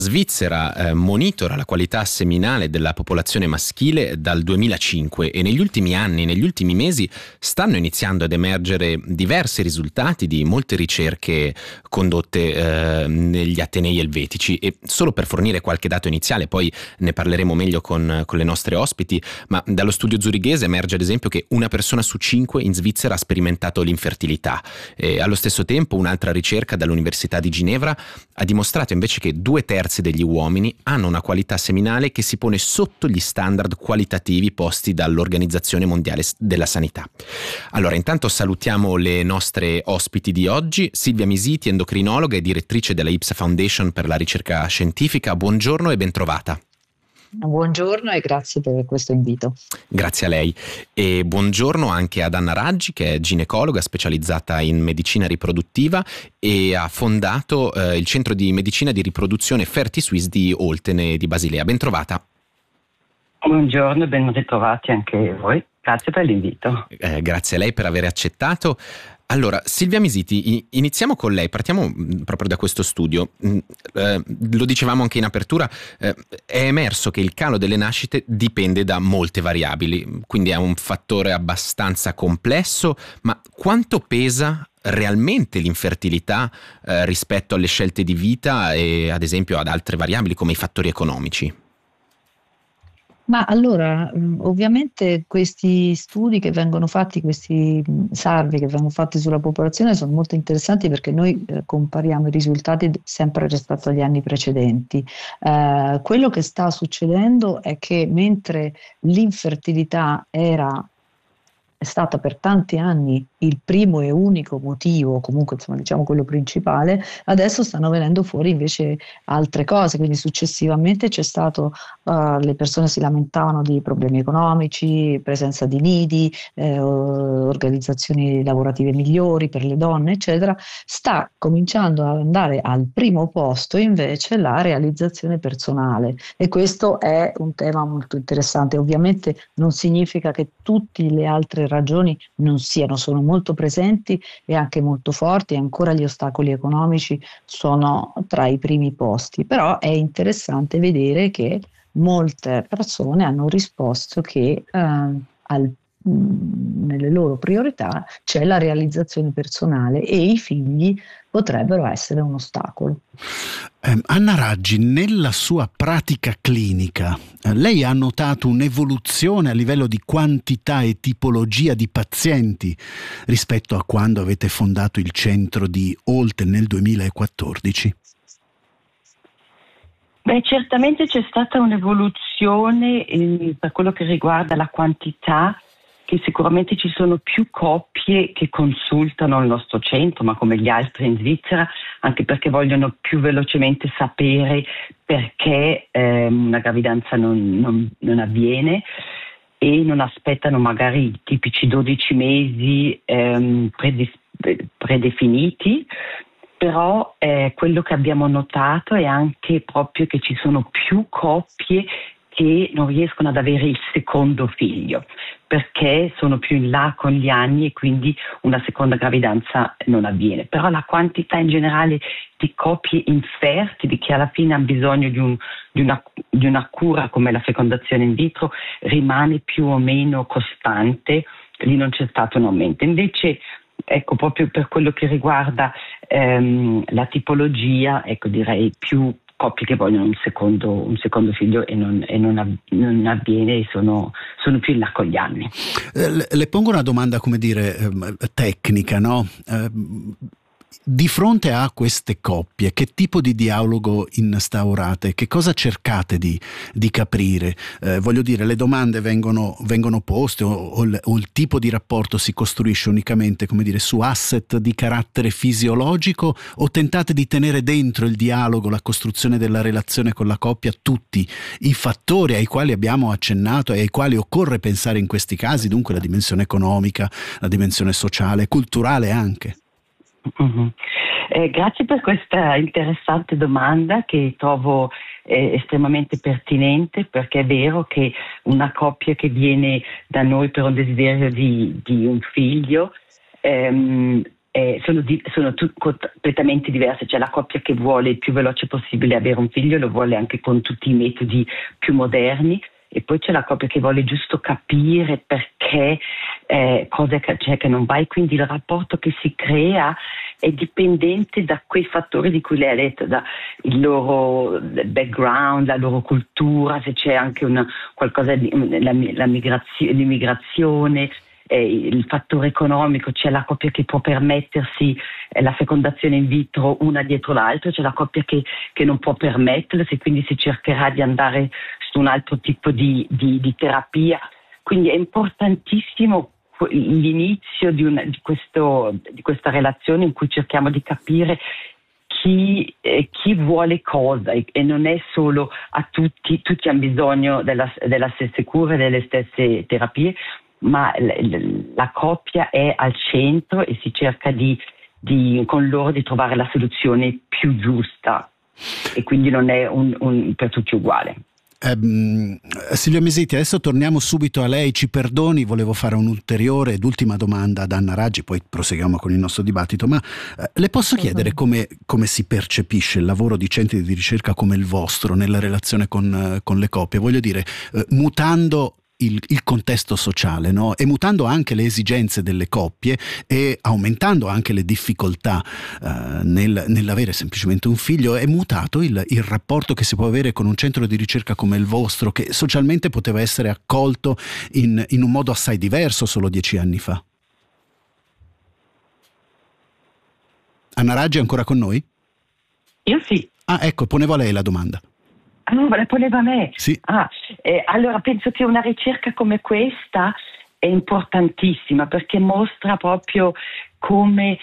Svizzera monitora la qualità seminale della popolazione maschile dal 2005 e negli ultimi anni, negli ultimi mesi, stanno iniziando ad emergere diversi risultati di molte ricerche condotte negli atenei elvetici. E solo per fornire qualche dato iniziale, poi ne parleremo meglio con le nostre ospiti, ma dallo studio zurighese emerge ad esempio che una persona su 5 in Svizzera ha sperimentato l'infertilità. E allo stesso tempo un'altra ricerca dall'Università di Ginevra ha dimostrato invece che 2/3 degli uomini hanno una qualità seminale che si pone sotto gli standard qualitativi posti dall'Organizzazione Mondiale della Sanità. Allora, intanto salutiamo le nostre ospiti di oggi, Silvia Misiti, endocrinologa e direttrice della IPSA Foundation per la ricerca scientifica. Buongiorno e bentrovata. Buongiorno e grazie per questo invito. Grazie a lei. E buongiorno anche ad Anna Raggi, che è ginecologa specializzata in medicina riproduttiva e ha fondato il centro di medicina di riproduzione FertiSwiss di Oltene di Basilea. Bentrovata. Buongiorno e ben ritrovati anche voi. Grazie per l'invito. Grazie a lei per aver accettato. Allora, Silvia Misiti, iniziamo con lei, partiamo proprio da questo studio. Lo dicevamo anche in apertura, è emerso che il calo delle nascite dipende da molte variabili, quindi è un fattore abbastanza complesso, ma quanto pesa realmente l'infertilità rispetto alle scelte di vita e ad esempio ad altre variabili come i fattori economici? Ma allora, ovviamente questi studi che vengono fatti, questi salvi che vengono fatti sulla popolazione sono molto interessanti perché noi compariamo i risultati sempre rispetto agli anni precedenti. Quello che sta succedendo è che mentre l'infertilità è stata per tanti anni il primo e unico motivo, comunque insomma diciamo quello principale, adesso stanno venendo fuori invece altre cose, quindi successivamente c'è stato, le persone si lamentavano di problemi economici, presenza di nidi, organizzazioni lavorative migliori per le donne, eccetera. Sta cominciando ad andare al primo posto invece la realizzazione personale e questo è un tema molto interessante. Ovviamente non significa che tutte le altre ragioni non siano, sono molto presenti e anche molto forti, e ancora gli ostacoli economici sono tra i primi posti, però è interessante vedere che molte persone hanno risposto che nelle loro priorità c'è la realizzazione personale e i figli potrebbero essere un ostacolo. Anna Raggi, nella sua pratica clinica, lei ha notato un'evoluzione a livello di quantità e tipologia di pazienti rispetto a quando avete fondato il centro di Olten nel 2014? Beh, certamente c'è stata un'evoluzione per quello che riguarda la quantità, che sicuramente ci sono più coppie che consultano il nostro centro, ma come gli altri in Svizzera, anche perché vogliono più velocemente sapere perché una gravidanza non avviene e non aspettano magari i tipici 12 mesi predefiniti. Però quello che abbiamo notato è anche proprio che ci sono più coppie che non riescono ad avere il secondo figlio perché sono più in là con gli anni e quindi una seconda gravidanza non avviene. Però la quantità in generale di coppie infertili che alla fine hanno bisogno di una cura come la fecondazione in vitro rimane più o meno costante, lì non c'è stato un aumento. Invece ecco, proprio per quello che riguarda la tipologia, ecco, direi più coppie che vogliono un secondo figlio e non avviene e sono più in là con gli anni. Le pongo una domanda, come dire, tecnica, no? Di fronte a queste coppie, che tipo di dialogo instaurate? Che cosa cercate di capire? Voglio dire, le domande vengono poste o il tipo di rapporto si costruisce unicamente, come dire, su asset di carattere fisiologico, o tentate di tenere dentro il dialogo, la costruzione della relazione con la coppia, tutti i fattori ai quali abbiamo accennato e ai quali occorre pensare in questi casi, dunque la dimensione economica, la dimensione sociale, culturale anche? Mm-hmm. Grazie per questa interessante domanda che trovo estremamente pertinente, perché è vero che una coppia che viene da noi per un desiderio di un figlio sono completamente diverse. C'è la coppia che vuole il più veloce possibile avere un figlio, lo vuole anche con tutti i metodi più moderni, e poi c'è la coppia che vuole giusto capire perché, cosa c'è che non va, e quindi il rapporto che si crea è dipendente da quei fattori di cui lei ha detto, da il loro background, la loro cultura, se c'è anche qualcosa di l'immigrazione, il fattore economico. C'è la coppia che può permettersi la fecondazione in vitro una dietro l'altra, c'è la coppia che non può permettersi, quindi si cercherà di andare su un altro tipo di terapia. Quindi è importantissimo l'inizio di questa relazione in cui cerchiamo di capire chi vuole cosa, e non è solo tutti hanno bisogno della stessa cura e delle stesse terapie, ma la coppia è al centro e si cerca con loro di trovare la soluzione più giusta, e quindi non è per tutti uguale. Silvia Mesiti, adesso torniamo subito a lei. Ci perdoni, volevo fare un'ulteriore ed ultima domanda ad Anna Raggi, poi proseguiamo con il nostro dibattito, ma le posso chiedere come si percepisce il lavoro di centri di ricerca come il vostro nella relazione con le coppie? Voglio dire, mutando il contesto sociale, no? E mutando anche le esigenze delle coppie e aumentando anche le difficoltà nell'avere semplicemente un figlio, è mutato il rapporto che si può avere con un centro di ricerca come il vostro, che socialmente poteva essere accolto in un modo assai diverso solo 10 anni fa. Anna Raggi è ancora con noi? Io sì. Ah, ecco, ponevo a lei la domanda. Ah, no, la poneva a me? Sì. Allora penso che una ricerca come questa è importantissima, perché mostra proprio come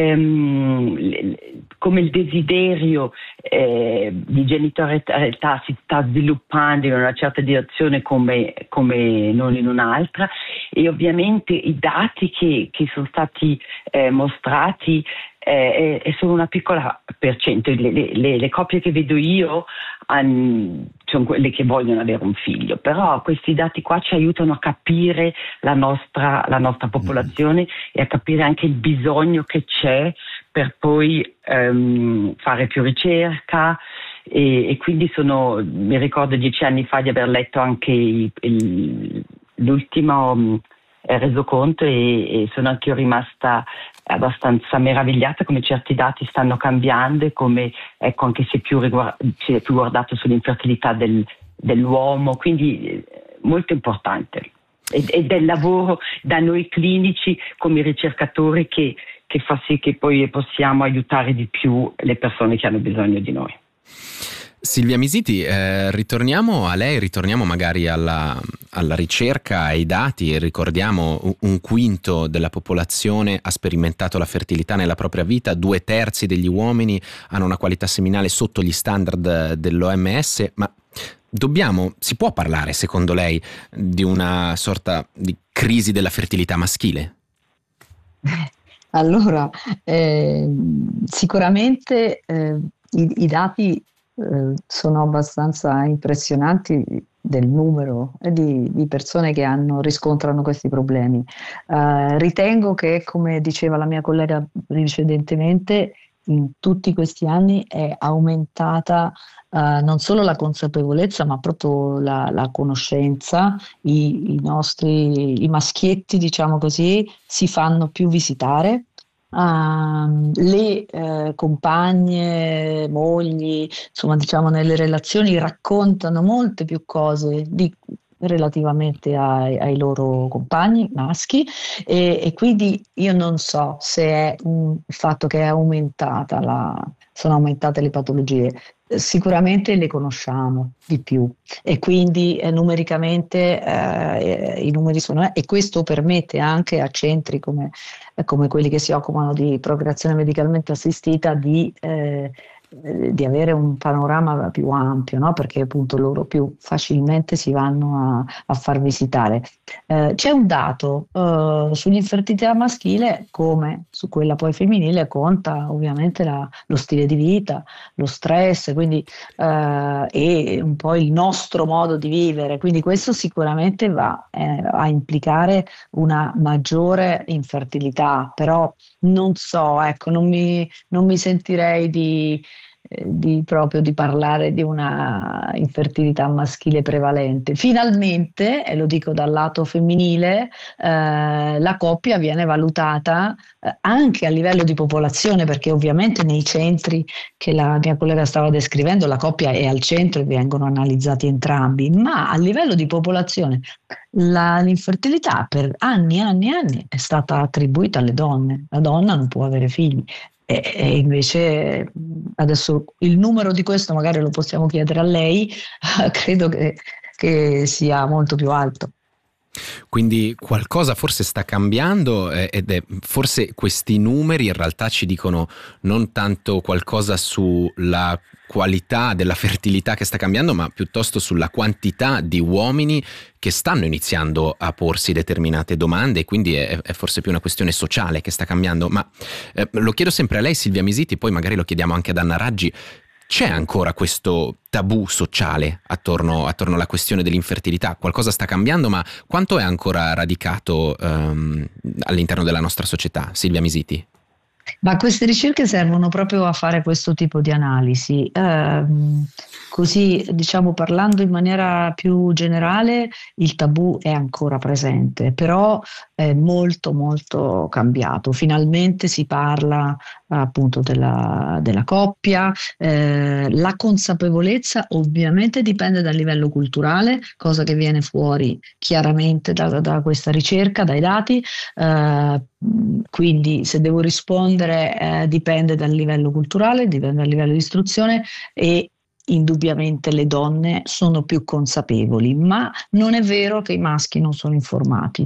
il desiderio di genitorialità si sta sviluppando in una certa direzione come non in un'altra, e ovviamente i dati che sono stati mostrati sono una piccola percento. Le coppie che vedo io sono quelle che vogliono avere un figlio, però questi dati qua ci aiutano a capire la nostra popolazione e a capire anche il bisogno che c'è per poi fare più ricerca, e quindi mi ricordo 10 anni fa di aver letto anche l'ultimo resoconto, e sono anche io abbastanza meravigliata come certi dati stanno cambiando, e come anche si è più guardato sull'infertilità dell'uomo, quindi molto importante, e del lavoro da noi clinici come ricercatori che fa sì che poi possiamo aiutare di più le persone che hanno bisogno di noi. Silvia Mesiti, ritorniamo a lei, ritorniamo magari alla ricerca, ai dati, e ricordiamo un quinto della popolazione ha sperimentato la fertilità nella propria vita, 2/3 degli uomini hanno una qualità seminale sotto gli standard dell'OMS, ma si può parlare, secondo lei, di una sorta di crisi della fertilità maschile? Allora, sicuramente i dati sono abbastanza impressionanti del numero di persone che riscontrano questi problemi. Ritengo che, come diceva la mia collega precedentemente, in tutti questi anni è aumentata non solo la consapevolezza, ma proprio la conoscenza. I maschietti, diciamo così, si fanno più visitare. Le compagne, mogli, insomma, diciamo, nelle relazioni raccontano molte più cose relativamente ai loro compagni maschi, e quindi io non so se è il fatto che sono aumentate le patologie. Sicuramente le conosciamo di più, e quindi numericamente i numeri sono, e questo permette anche a centri come quelli che si occupano di procreazione medicalmente assistita di di avere un panorama più ampio, no? Perché appunto loro più facilmente si vanno a far visitare. C'è un dato sull'infertilità maschile, come su quella poi femminile, conta ovviamente lo stile di vita, lo stress, quindi e un po' il nostro modo di vivere. Quindi questo sicuramente va a implicare una maggiore infertilità, però non so, ecco, non mi sentirei proprio di parlare di una infertilità maschile prevalente. Finalmente, e lo dico dal lato femminile, la coppia viene valutata anche a livello di popolazione, perché ovviamente nei centri che la mia collega stava descrivendo la coppia è al centro e vengono analizzati entrambi, ma a livello di popolazione l'infertilità per anni e anni e anni è stata attribuita alle donne. La donna non può avere figli. E invece adesso il numero di questo magari lo possiamo chiedere a lei, credo che sia molto più alto. Quindi qualcosa forse sta cambiando forse questi numeri in realtà ci dicono non tanto qualcosa sulla qualità della fertilità che sta cambiando, ma piuttosto sulla quantità di uomini che stanno iniziando a porsi determinate domande, e quindi è forse più una questione sociale che sta cambiando. Ma lo chiedo sempre a lei, Silvia Misiti, poi magari lo chiediamo anche ad Anna Raggi. C'è ancora questo tabù sociale attorno alla questione dell'infertilità? Qualcosa sta cambiando, ma quanto è ancora radicato all'interno della nostra società? Silvia Misiti. Ma queste ricerche servono proprio a fare questo tipo di analisi. Così, diciamo, parlando in maniera più generale, il tabù è ancora presente, però è molto molto cambiato. Finalmente si parla appunto della coppia. La consapevolezza ovviamente dipende dal livello culturale, cosa che viene fuori chiaramente da questa ricerca, dai dati. Quindi se devo rispondere dipende dal livello culturale, dipende dal livello di istruzione, e indubbiamente le donne sono più consapevoli, ma non è vero che i maschi non sono informati.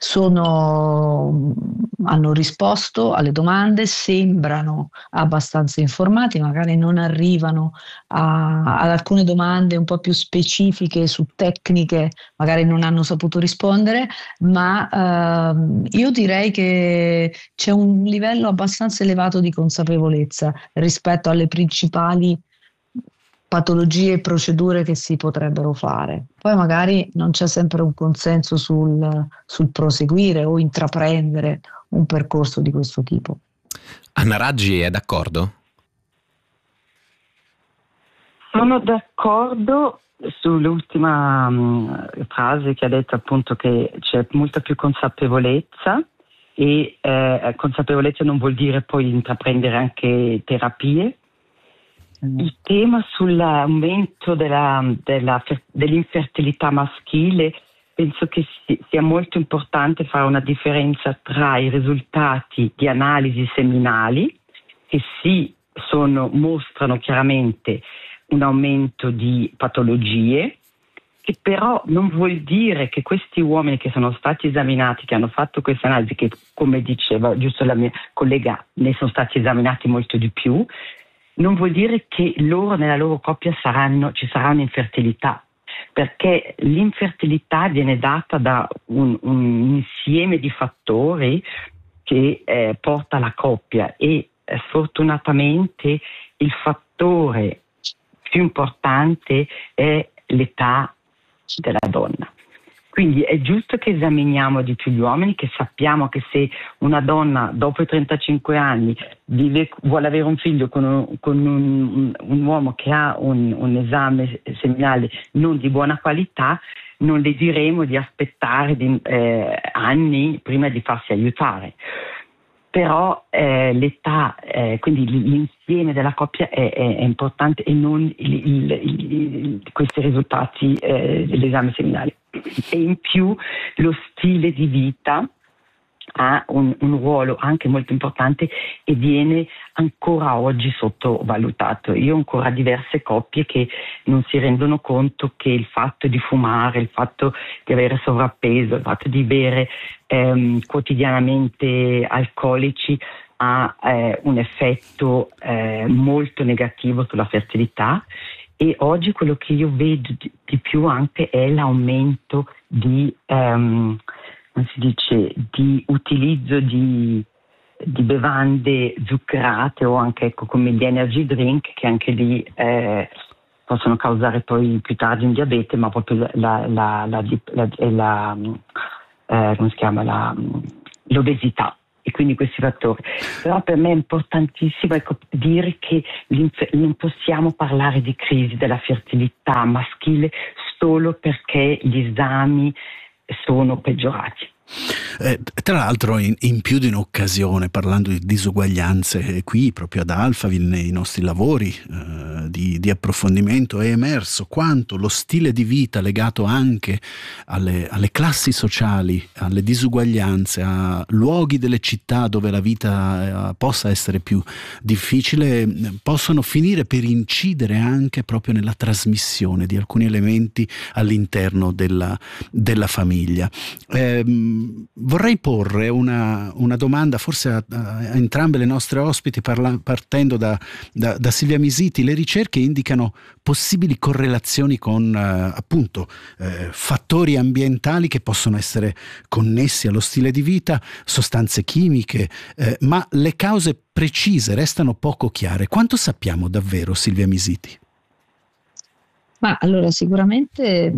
Hanno risposto alle domande, sembrano abbastanza informati, magari non arrivano ad alcune domande un po' più specifiche su tecniche, magari non hanno saputo rispondere, ma io direi che c'è un livello abbastanza elevato di consapevolezza rispetto alle principali patologie e procedure che si potrebbero fare. Poi magari non c'è sempre un consenso sul proseguire o intraprendere un percorso di questo tipo. Anna Raggi è d'accordo? Sono d'accordo sull'ultima frase che ha detto, appunto, che c'è molta più consapevolezza, e consapevolezza non vuol dire poi intraprendere anche terapie. Il tema sull'aumento dell'infertilità maschile, penso che sia molto importante fare una differenza tra i risultati di analisi seminali, che mostrano chiaramente un aumento di patologie, che però non vuol dire che questi uomini che sono stati esaminati, che hanno fatto queste analisi, che come diceva giusto la mia collega, ne sono stati esaminati molto di più, non vuol dire che nella loro coppia ci saranno infertilità, perché l'infertilità viene data da un insieme di fattori che porta alla coppia, e sfortunatamente il fattore più importante è l'età della donna. Quindi è giusto che esaminiamo di più gli uomini, che sappiamo che se una donna dopo i 35 anni vuole avere un figlio con un uomo che ha un esame seminale non di buona qualità, non le diremo di aspettare anni prima di farsi aiutare. Però l'età, quindi l'insieme della coppia è importante, e non questi risultati dell'esame seminale. E in più lo stile di vita ha un ruolo anche molto importante e viene ancora oggi sottovalutato. Io ho ancora diverse coppie che non si rendono conto che il fatto di fumare, il fatto di avere sovrappeso, il fatto di bere quotidianamente alcolici ha un effetto molto negativo sulla fertilità, e oggi quello che io vedo di più anche è l'aumento di di utilizzo di bevande zuccherate, o anche come gli energy drink, che anche lì possono causare poi più tardi un diabete, ma proprio l'obesità, e quindi questi fattori. Però per me è importantissimo dire che non possiamo parlare di crisi della fertilità maschile solo perché gli esami sono peggiorati. Tra l'altro in più di un'occasione, parlando di disuguaglianze, qui proprio ad Alphaville nei nostri lavori di approfondimento è emerso quanto lo stile di vita legato anche alle classi sociali, alle disuguaglianze, a luoghi delle città dove la vita possa essere più difficile, possono finire per incidere anche proprio nella trasmissione di alcuni elementi all'interno della famiglia. Vorrei porre una domanda forse a entrambe le nostre ospiti, partendo da Silvia Misiti. Le ricerche indicano possibili correlazioni con fattori ambientali che possono essere connessi allo stile di vita, sostanze chimiche, ma le cause precise restano poco chiare. Quanto sappiamo davvero, Silvia Misiti? Ma allora sicuramente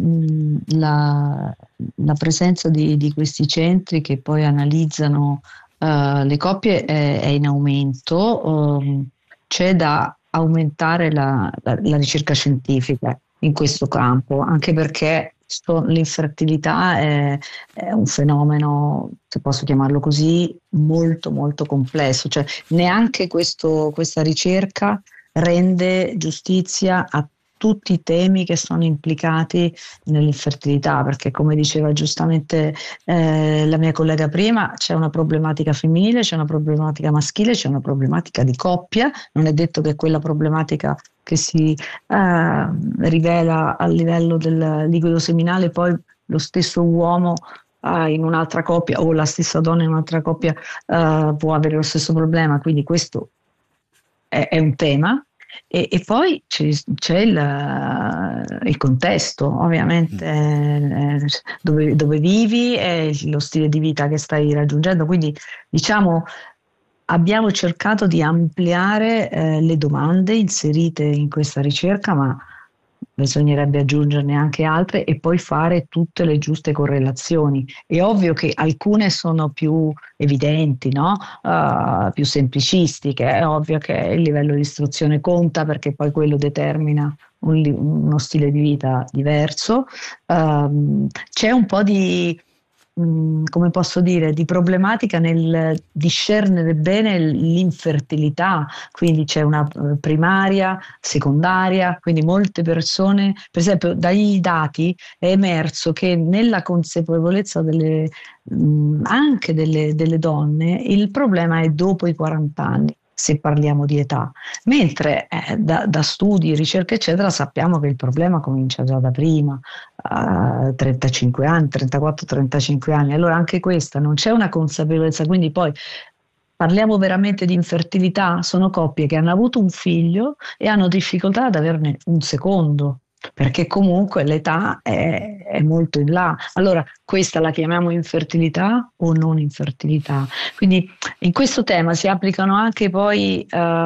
la presenza di questi centri che poi analizzano le coppie è in aumento. C'è da aumentare la ricerca scientifica in questo campo, anche perché l'infertilità è un fenomeno, se posso chiamarlo così, molto molto complesso. Cioè neanche questa ricerca rende giustizia a tutti i temi che sono implicati nell'infertilità, perché come diceva giustamente la mia collega prima, c'è una problematica femminile, c'è una problematica maschile, c'è una problematica di coppia. Non è detto che quella problematica che si rivela a livello del liquido seminale poi lo stesso uomo in un'altra coppia, o la stessa donna in un'altra coppia può avere lo stesso problema. Quindi questo è un tema. E poi c'è il contesto, ovviamente, dove vivi e lo stile di vita che stai raggiungendo. Quindi diciamo abbiamo cercato di ampliare le domande inserite in questa ricerca, ma bisognerebbe aggiungerne anche altre e poi fare tutte le giuste correlazioni. È ovvio che alcune sono più evidenti, no? Più semplicistiche. È ovvio che il livello di istruzione conta, perché poi quello determina uno stile di vita diverso. C'è un po' di come posso dire, di problematica nel discernere bene l'infertilità, quindi c'è una primaria, secondaria, quindi molte persone, per esempio dai dati è emerso che nella consapevolezza anche delle donne il problema è dopo i 40 anni, se parliamo di età, mentre da studi, ricerche eccetera sappiamo che il problema comincia già da prima, 35 anni, 34-35 anni. Allora anche questa non c'è una consapevolezza, quindi poi parliamo veramente di infertilità, sono coppie che hanno avuto un figlio e hanno difficoltà ad averne un secondo, perché comunque l'età è molto in là. Allora questa la chiamiamo infertilità o non infertilità? Quindi in questo tema si applicano anche poi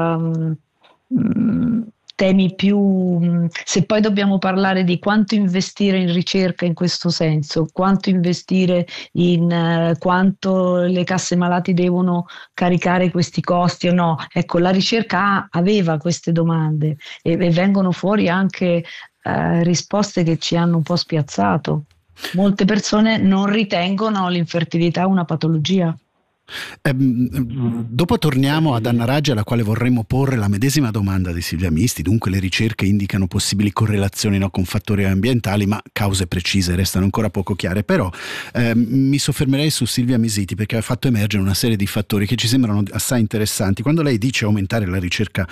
temi più, se poi dobbiamo parlare di quanto investire in ricerca in questo senso, quanto investire in quanto le casse malati devono caricare questi costi o no. Ecco, la ricerca aveva queste domande e vengono fuori anche risposte che ci hanno un po' spiazzato. Molte persone non ritengono l'infertilità una patologia. Dopo torniamo ad Anna Raggi, alla quale vorremmo porre la medesima domanda di Silvia Misti. Dunque le ricerche indicano possibili correlazioni, no, con fattori ambientali, ma cause precise restano ancora poco chiare. Però mi soffermerei su Silvia Misiti, perché ha fatto emergere una serie di fattori che ci sembrano assai interessanti. Quando lei dice aumentare la ricerca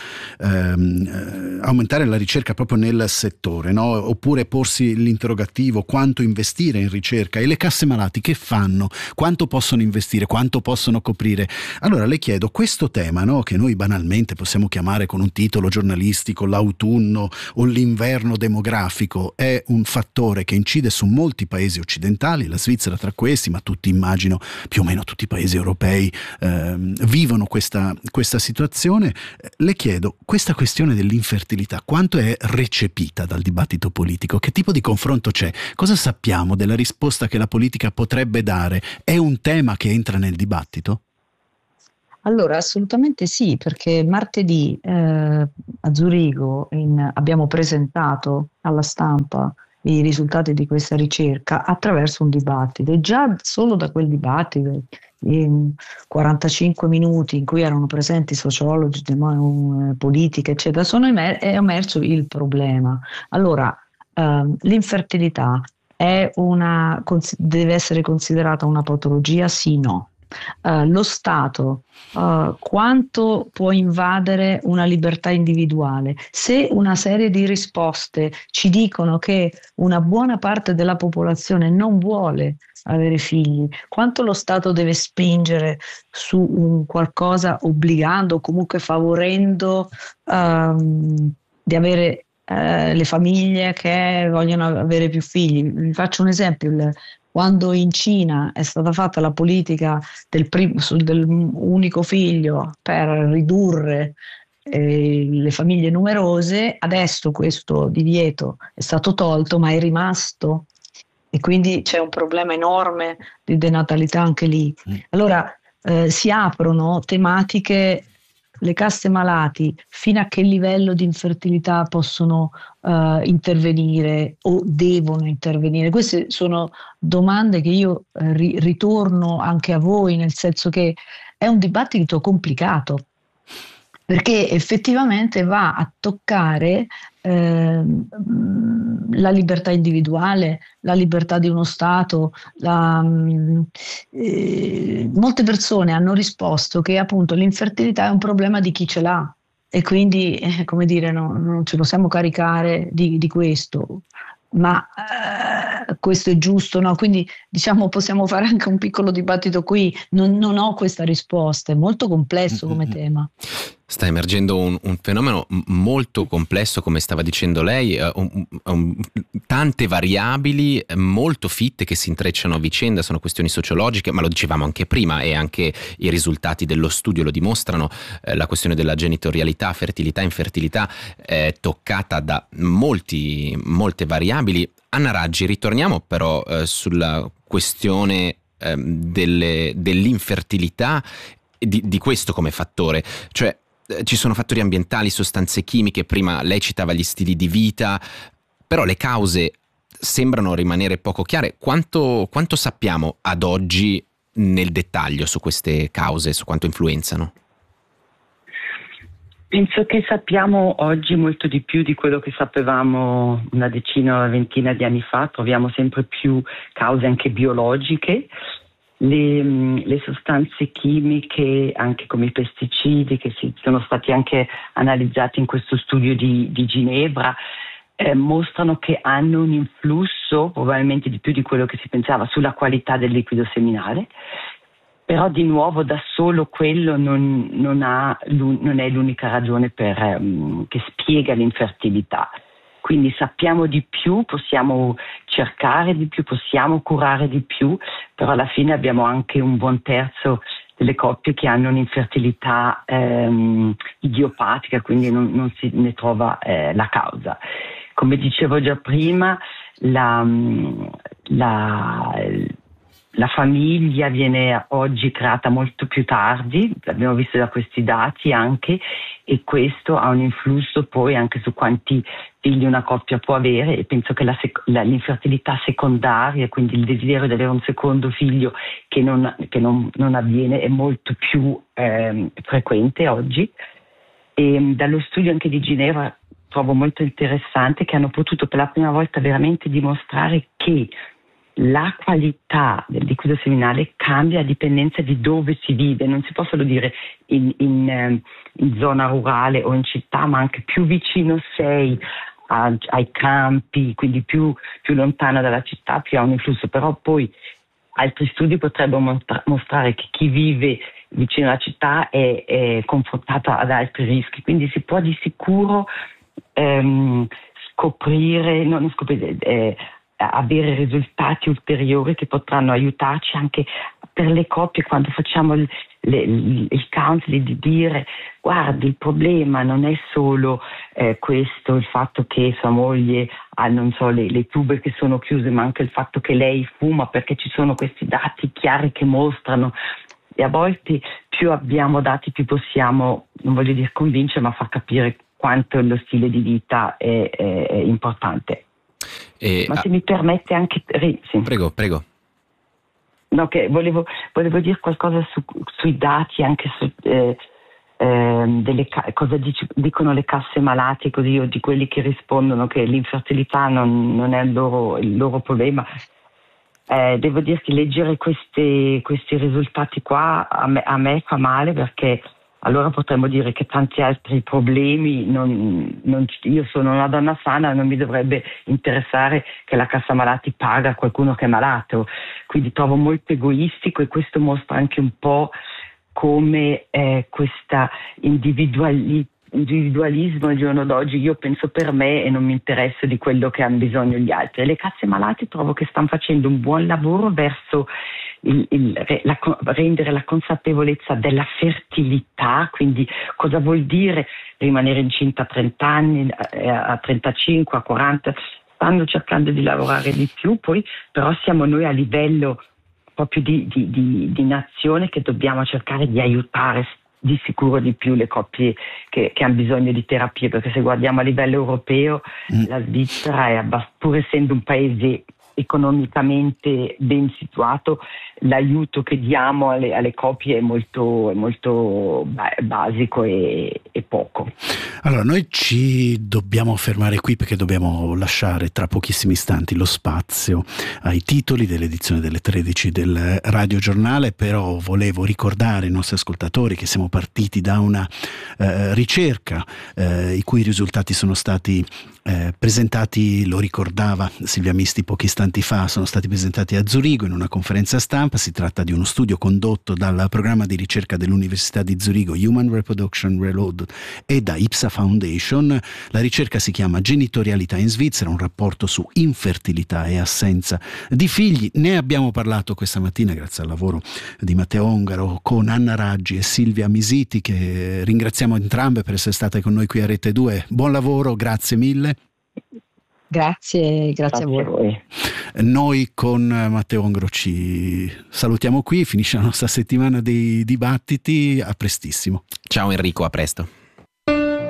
proprio nel settore, no? Oppure porsi l'interrogativo quanto investire in ricerca, e le casse malati che fanno, quanto possono investire, quanto possono coprire. Allora le chiedo, questo tema, no, che noi banalmente possiamo chiamare con un titolo giornalistico l'autunno o l'inverno demografico, è un fattore che incide su molti paesi occidentali, la Svizzera tra questi, ma tutti, immagino, più o meno tutti i paesi europei vivono questa situazione. Le chiedo, questa questione dell'infertilità quanto è recepita dal dibattito politico? Che tipo di confronto c'è? Cosa sappiamo della risposta che la politica potrebbe dare? È un tema che entra nel dibattito? Allora, assolutamente sì, perché martedì a Zurigo abbiamo presentato alla stampa i risultati di questa ricerca attraverso un dibattito, e già solo da quel dibattito, in 45 minuti in cui erano presenti sociologi, politiche, eccetera, è emerso il problema. Allora, l'infertilità deve essere considerata una patologia? Sì, no. Lo Stato quanto può invadere una libertà individuale? Se una serie di risposte ci dicono che una buona parte della popolazione non vuole avere figli, quanto lo Stato deve spingere su un qualcosa, obbligando o comunque favorendo di avere le famiglie che vogliono avere più figli? Vi faccio un esempio. Quando in Cina è stata fatta la politica del unico figlio per ridurre le famiglie numerose, adesso questo divieto è stato tolto, ma è rimasto, e quindi c'è un problema enorme di denatalità anche lì. Allora si aprono tematiche. Le casse malati, fino a che livello di infertilità possono intervenire o devono intervenire? Queste sono domande che io ritorno anche a voi, nel senso che è un dibattito complicato, perché effettivamente va a toccare la libertà individuale, la libertà di uno Stato. Molte persone hanno risposto che appunto l'infertilità è un problema di chi ce l'ha, e quindi come dire, non ci possiamo caricare di questo. Ma questo è giusto, no? Quindi diciamo possiamo fare anche un piccolo dibattito qui. Non ho questa risposta, è molto complesso come tema. Sta emergendo un fenomeno molto complesso, come stava dicendo lei, tante variabili molto fitte che si intrecciano a vicenda, sono questioni sociologiche, ma lo dicevamo anche prima e anche i risultati dello studio lo dimostrano. La questione della genitorialità, fertilità, infertilità è toccata da molte variabili. Anna Raggi, ritorniamo però sulla questione dell'infertilità, di questo come fattore, cioè ci sono fattori ambientali, sostanze chimiche, prima lei citava gli stili di vita, però le cause sembrano rimanere poco chiare. Quanto sappiamo ad oggi nel dettaglio su queste cause, su quanto influenzano? Penso che sappiamo oggi molto di più di quello che sapevamo una decina o una ventina di anni fa. Troviamo sempre più cause anche biologiche. Le sostanze chimiche, anche come i pesticidi, che sono stati anche analizzati in questo studio di Ginevra, mostrano che hanno un influsso, probabilmente di più di quello che si pensava, sulla qualità del liquido seminale. Però di nuovo da solo quello non è l'unica ragione che spiega l'infertilità. Quindi sappiamo di più, possiamo cercare di più, possiamo curare di più, però alla fine abbiamo anche un buon terzo delle coppie che hanno un'infertilità idiopatica, quindi non si ne trova la causa. Come dicevo già prima, la famiglia viene oggi creata molto più tardi, l'abbiamo visto da questi dati anche, e questo ha un influsso poi anche su quanti figli una coppia può avere, e penso che l'infertilità secondaria, quindi il desiderio di avere un secondo figlio che non avviene, è molto più frequente oggi. E dallo studio anche di Ginevra trovo molto interessante che hanno potuto per la prima volta veramente dimostrare che la qualità del liquido seminale cambia a dipendenza di dove si vive. Non si può solo dire in zona rurale o in città, ma anche più vicino sei ai campi, quindi più lontano dalla città, più ha un influsso. Però poi altri studi potrebbero mostrare che chi vive vicino alla città è confrontato ad altri rischi, quindi si può di sicuro avere risultati ulteriori che potranno aiutarci anche per le coppie quando facciamo il counseling, di dire: guardi, il problema non è solo questo, il fatto che sua moglie ha le tube che sono chiuse, ma anche il fatto che lei fuma, perché ci sono questi dati chiari che mostrano. E a volte più abbiamo dati, più possiamo, non voglio dire convincere, ma far capire quanto lo stile di vita è importante. Ma se mi permette anche... Sì. Prego. No, che volevo dire qualcosa sui dati, anche su cosa dicono le casse malati, così, o di quelli che rispondono che l'infertilità non è il loro problema. Devo dire che leggere questi risultati qua a me fa male, perché allora potremmo dire che tanti altri problemi, io sono una donna sana, non mi dovrebbe interessare che la cassa malati paga qualcuno che è malato. Quindi trovo molto egoistico, e questo mostra anche un po' come questa individualismo al giorno d'oggi: io penso per me e non mi interesso di quello che hanno bisogno gli altri. E le casse malati trovo che stanno facendo un buon lavoro verso rendere la consapevolezza della fertilità, quindi cosa vuol dire rimanere incinta a 30 anni, a 35, a 40. Stanno cercando di lavorare di più, poi però siamo noi a livello proprio di nazione che dobbiamo cercare di aiutare di sicuro di più le coppie che hanno bisogno di terapie, perché se guardiamo a livello europeo la Svizzera è pur essendo un paese economicamente ben situato, l'aiuto che diamo alle coppie è molto basico e poco. Allora, noi ci dobbiamo fermare qui, perché dobbiamo lasciare tra pochissimi istanti lo spazio ai titoli dell'edizione delle 13 del radiogiornale, però volevo ricordare ai nostri ascoltatori che siamo partiti da una ricerca i cui risultati sono stati presentati, lo ricordava Silvia Misti pochi istanti fa, sono stati presentati a Zurigo in una conferenza stampa. Si tratta di uno studio condotto dal programma di ricerca dell'Università di Zurigo Human Reproduction Reload e da IPSA Foundation. La ricerca si chiama Genitorialità in Svizzera, un rapporto su infertilità e assenza di figli. Ne abbiamo parlato questa mattina grazie al lavoro di Matteo Ongaro con Anna Raggi e Silvia Misiti, che ringraziamo entrambe per essere state con noi qui a Rete 2. Buon lavoro, grazie mille. Grazie a voi. Noi con Matteo Ongaro ci salutiamo qui, finisce la nostra settimana dei dibattiti, a prestissimo. Ciao Enrico, a presto.